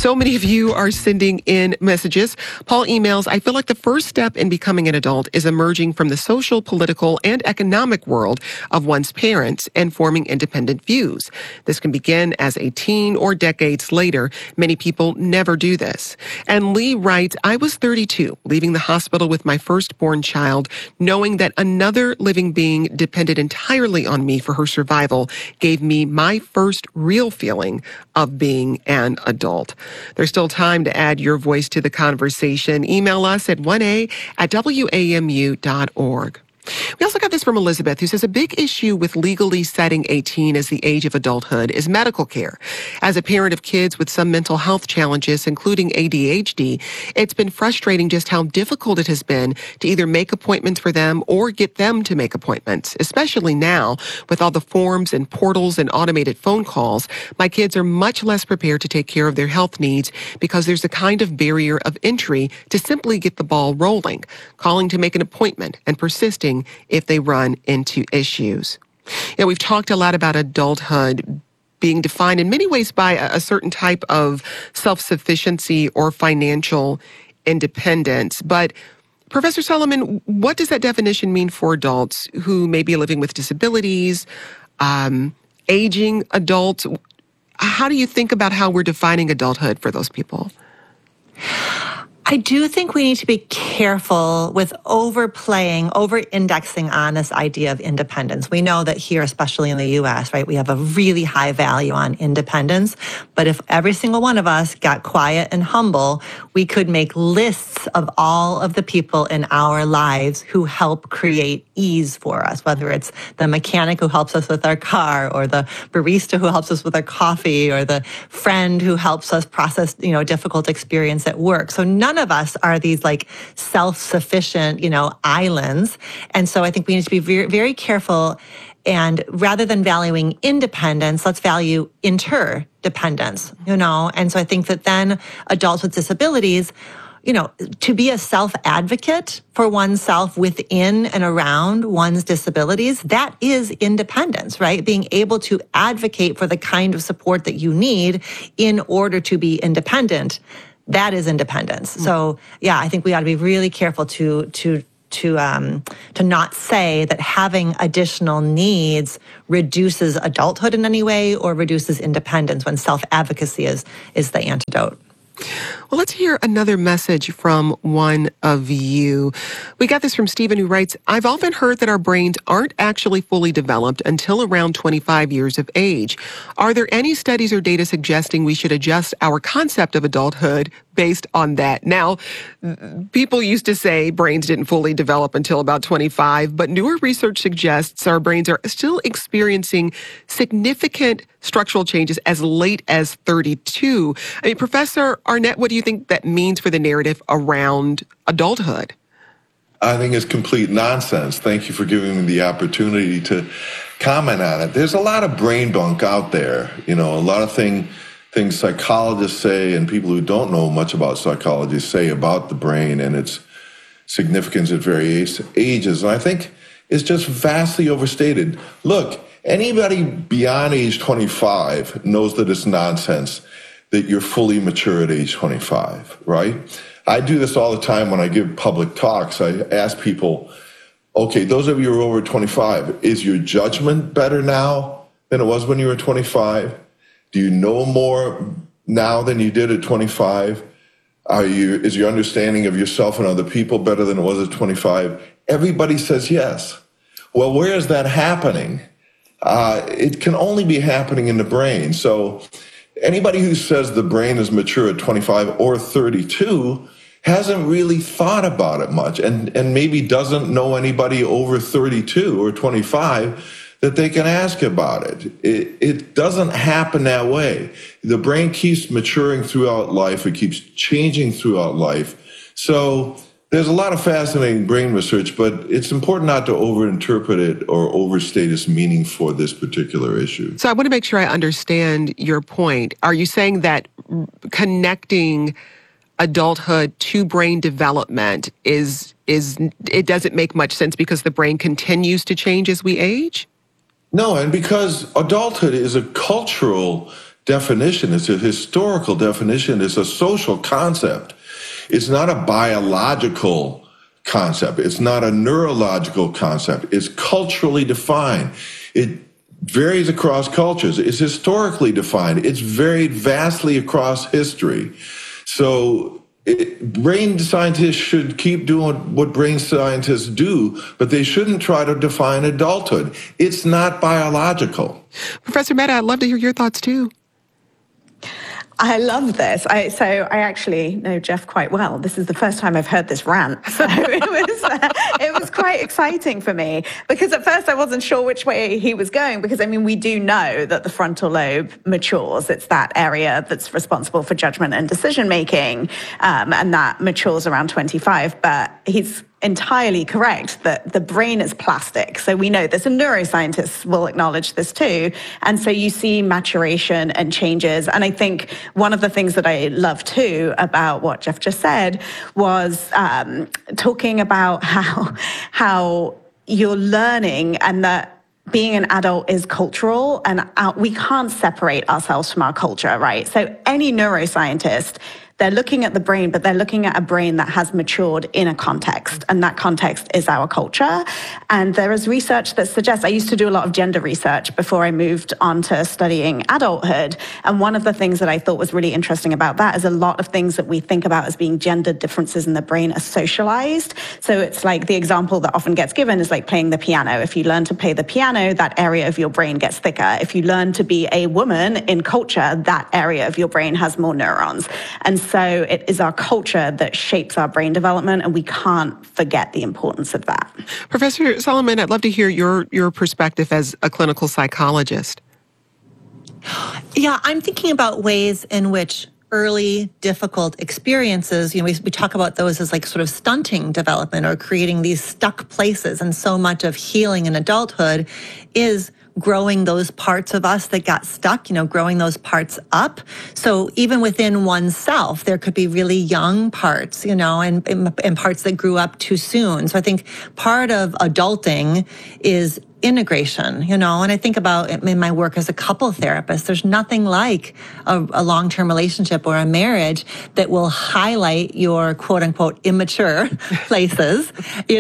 So many of you are sending in messages. Paul emails, I feel like the first step in becoming an adult is emerging from the social, political, and economic world of one's parents and forming independent views. This can begin as a teen or decades later. Many people never do this. And Lee writes, I was 32, leaving the hospital with my firstborn child, knowing that another living being depended entirely on me for her survival gave me my first real feeling of being an adult. There's still time to add your voice to the conversation. Email us at 1a@wamu.org. We also got this from Elizabeth, who says a big issue with legally setting 18 as the age of adulthood is medical care. As a parent of kids with some mental health challenges, including ADHD, it's been frustrating just how difficult it has been to either make appointments for them or get them to make appointments, especially now with all the forms and portals and automated phone calls. My kids are much less prepared to take care of their health needs because there's a kind of barrier of entry to simply get the ball rolling, calling to make an appointment and persisting if they run into issues. We've talked a lot about adulthood being defined in many ways by a certain type of self-sufficiency or financial independence. But Professor Solomon, what does that definition mean for adults who may be living with disabilities, aging adults? How do you think about how we're defining adulthood for those people? I do think we need to be careful with overplaying, over-indexing on this idea of independence. We know that here, especially in the U.S., right, we have a really high value on independence. But if every single one of us got quiet and humble, we could make lists of all of the people in our lives who help create ease for us, whether it's the mechanic who helps us with our car, or the barista who helps us with our coffee, or the friend who helps us process, a difficult experience at work. So none of us are these like self-sufficient, islands. And so I think we need to be very, very careful. And rather than valuing independence, let's value interdependence, And so I think that then adults with disabilities, to be a self-advocate for oneself within and around one's disabilities, that is independence, right? Being able to advocate for the kind of support that you need in order to be independent, that is independence. So, I think we ought to be really careful to not say that having additional needs reduces adulthood in any way or reduces independence when self-advocacy is the antidote. Well, let's hear another message from one of you. We got this from Stephen, who writes, I've often heard that our brains aren't actually fully developed until around 25 years of age. Are there any studies or data suggesting we should adjust our concept of adulthood based on that? Now, people used to say brains didn't fully develop until about 25, but newer research suggests our brains are still experiencing significant structural changes as late as 32. Professor Arnett, what do you think that means for the narrative around adulthood? I think it's complete nonsense. Thank you for giving me the opportunity to comment on it. There's a lot of brain bunk out there, a lot of things psychologists say and people who don't know much about psychology say about the brain and its significance at various ages. And I think it's just vastly overstated. Look, anybody beyond age 25 knows that it's nonsense that you're fully mature at age 25, right? I do this all the time when I give public talks. I ask people, okay, those of you who are over 25, is your judgment better now than it was when you were 25? Do you know more now than you did at 25? Is your understanding of yourself and other people better than it was at 25? Everybody says yes. Well, where is that happening? It can only be happening in the brain. So anybody who says the brain is mature at 25 or 32 hasn't really thought about it much and maybe doesn't know anybody over 32 or 25 that they can ask about it. It doesn't happen that way. The brain keeps maturing throughout life. It keeps changing throughout life. So there's a lot of fascinating brain research, but it's important not to overinterpret it or overstate its meaning for this particular issue. So I want to make sure I understand your point. Are you saying that connecting adulthood to brain development it doesn't make much sense because the brain continues to change as we age? No, and because adulthood is a cultural definition. It's a historical definition. It's a social concept. It's not a biological concept. It's not a neurological concept. It's culturally defined. It varies across cultures. It's historically defined. It's varied vastly across history. So brain scientists should keep doing what brain scientists do, but they shouldn't try to define adulthood. It's not biological. Professor Mehta, I'd love to hear your thoughts too. I love this. So I actually know Jeff quite well. This is the first time I've heard this rant. So it was quite exciting for me, because at first I wasn't sure which way he was going, because I mean, we do know that the frontal lobe matures. It's that area that's responsible for judgment and decision making, and that matures around 25. But he's entirely correct that the brain is plastic. So we know this, and neuroscientists will acknowledge this too. And so you see maturation and changes. And I think one of the things that I love too about what Jeff just said was talking about how you're learning, and that being an adult is cultural, and we can't separate ourselves from our culture, right? So any neuroscientist, they're looking at the brain, but they're looking at a brain that has matured in a context, and that context is our culture. And there is research that suggests, I used to do a lot of gender research before I moved on to studying adulthood, and one of the things that I thought was really interesting about that is a lot of things that we think about as being gender differences in the brain are socialized. So it's like the example that often gets given is like playing the piano. If you learn to play the piano, that area of your brain gets thicker. If you learn to be a woman in culture, that area of your brain has more neurons. And so it is our culture that shapes our brain development, and we can't forget the importance of that. Professor Solomon, I'd love to hear your perspective as a clinical psychologist. Yeah, I'm thinking about ways in which early difficult experiences, we talk about those as like sort of stunting development or creating these stuck places. And so much of healing in adulthood is growing those parts of us that got stuck, growing those parts up. So even within oneself, there could be really young parts, and parts that grew up too soon. So I think part of adulting is integration, and I think about in my work as a couple therapist, there's nothing like a long-term relationship or a marriage that will highlight your quote unquote immature places,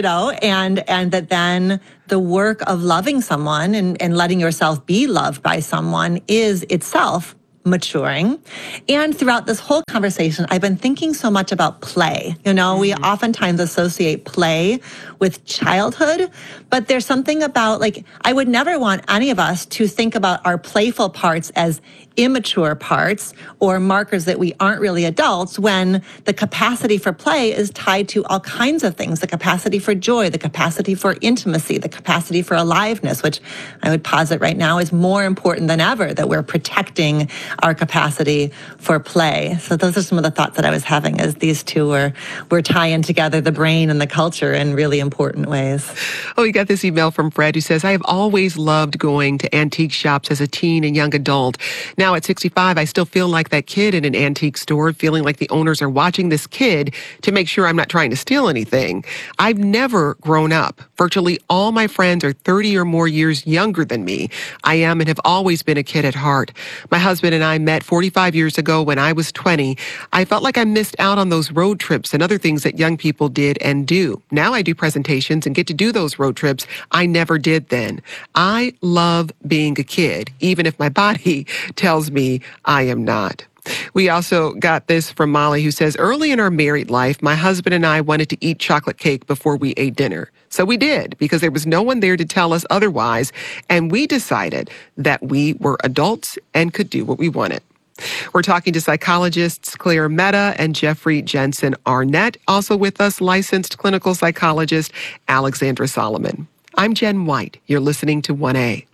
and that then the work of loving someone and letting yourself be loved by someone is itself maturing. And throughout this whole conversation, I've been thinking so much about play. We oftentimes associate play with childhood, but there's something about, I would never want any of us to think about our playful parts as immature parts or markers that we aren't really adults, when the capacity for play is tied to all kinds of things: the capacity for joy, the capacity for intimacy, the capacity for aliveness, which I would posit right now is more important than ever, that we're protecting our capacity for play. So those are some of the thoughts that I was having as these two were tying together the brain and the culture in really important ways. Oh, we got this email from Fred who says, I have always loved going to antique shops as a teen and young adult. Now at 65, I still feel like that kid in an antique store, feeling like the owners are watching this kid to make sure I'm not trying to steal anything. I've never grown up. Virtually all my friends are 30 or more years younger than me. I am and have always been a kid at heart. My husband and I met 45 years ago when I was 20. I felt like I missed out on those road trips and other things that young people did and do. Now I do presentations and get to do those road trips I never did then. I love being a kid, even if my body tells me I am not. We also got this from Molly, who says, early in our married life, my husband and I wanted to eat chocolate cake before we ate dinner. So we did, because there was no one there to tell us otherwise. And we decided that we were adults and could do what we wanted. We're talking to psychologists Claire Mehta and Jeffrey Jensen Arnett. Also with us, licensed clinical psychologist Alexandra Solomon. I'm Jen White. You're listening to 1A.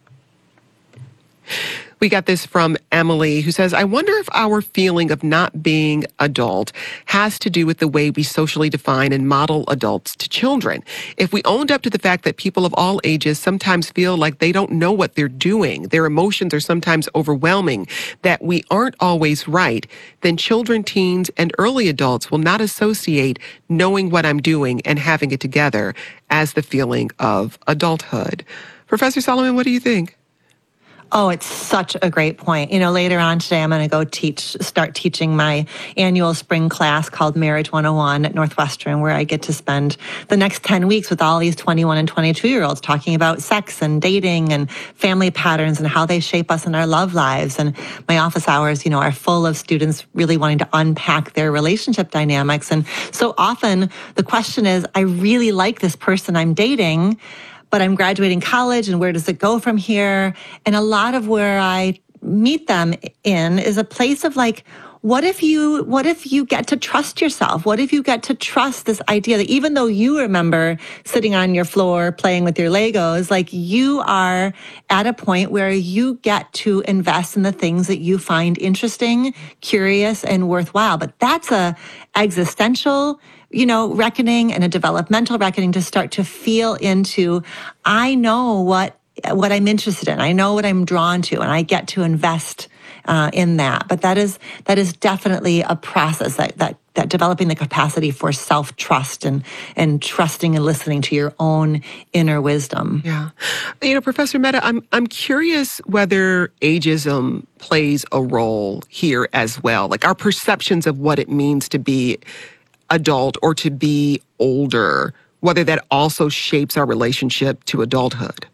We got this from Emily, who says, I wonder if our feeling of not being adult has to do with the way we socially define and model adults to children. If we owned up to the fact that people of all ages sometimes feel like they don't know what they're doing, their emotions are sometimes overwhelming, that we aren't always right, then children, teens, and early adults will not associate knowing what I'm doing and having it together as the feeling of adulthood. Professor Solomon, what do you think? Oh, it's such a great point. Later on today, I'm going to start teaching my annual spring class called Marriage 101 at Northwestern, where I get to spend the next 10 weeks with all these 21 and 22-year-olds talking about sex and dating and family patterns and how they shape us in our love lives. And my office hours, are full of students really wanting to unpack their relationship dynamics. And so often the question is, I really like this person I'm dating, but I'm graduating college, and where does it go from here? And a lot of where I meet them in is a place of like, what if you get to trust yourself? What if you get to trust this idea that even though you remember sitting on your floor playing with your Legos, like you are at a point where you get to invest in the things that you find interesting, curious, and worthwhile. But that's a existential reckoning and a developmental reckoning to start to feel into, I know what I'm interested in. I know what I'm drawn to, and I get to invest in that. But that is definitely a process that developing the capacity for self-trust and trusting and listening to your own inner wisdom. Yeah. Professor Mehta, I'm curious whether ageism plays a role here as well. Like our perceptions of what it means to be adult or to be older, whether that also shapes our relationship to adulthood.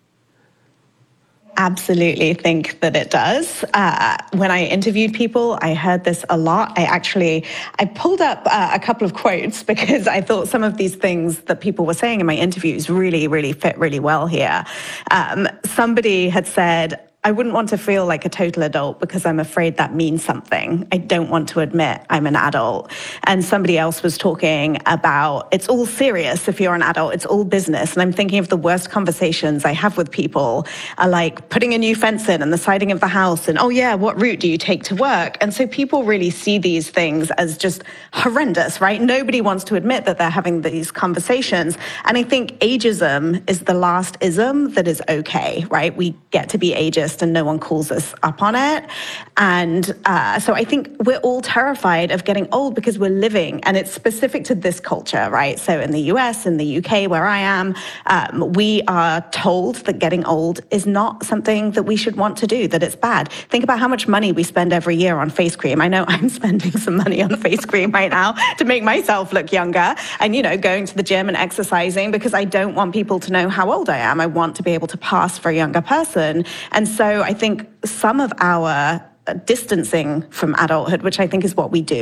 Absolutely think that it does. When I interviewed people, I heard this a lot. I pulled up a couple of quotes because I thought some of these things that people were saying in my interviews really, really fit really well here. Somebody had said, I wouldn't want to feel like a total adult because I'm afraid that means something. I don't want to admit I'm an adult. And somebody else was talking about it's all serious if you're an adult, it's all business. And I'm thinking of the worst conversations I have with people are like putting a new fence in and the siding of the house and, oh yeah, what route do you take to work? And so people really see these things as just horrendous, right? Nobody wants to admit that they're having these conversations. And I think ageism is the last ism that is okay, right? We get to be ageist and no one calls us up on it. And so I think we're all terrified of getting old because we're living, and it's specific to this culture, right? So in the US, in the UK, where I am, we are told that getting old is not something that we should want to do, that it's bad. Think about how much money we spend every year on face cream. I know I'm spending some money on face cream right now to make myself look younger and, going to the gym and exercising because I don't want people to know how old I am. I want to be able to pass for a younger person. And so I think some of our distancing from adulthood, which I think is what we do,